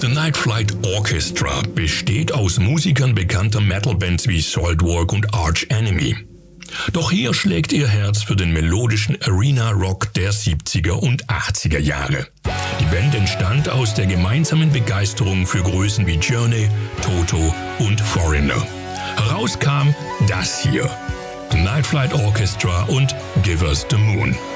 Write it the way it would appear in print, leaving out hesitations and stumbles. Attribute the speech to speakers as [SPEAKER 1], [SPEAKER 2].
[SPEAKER 1] The Night Flight Orchestra besteht aus Musikern bekannter Metal-Bands wie Soilwork und Arch Enemy. Doch hier schlägt ihr Herz für den melodischen Arena-Rock der 70er und 80er Jahre. Die Band entstand aus der gemeinsamen Begeisterung für Größen wie Journey, Toto und Foreigner. Herauskam das hier: The Night Flight Orchestra und Give Us the Moon.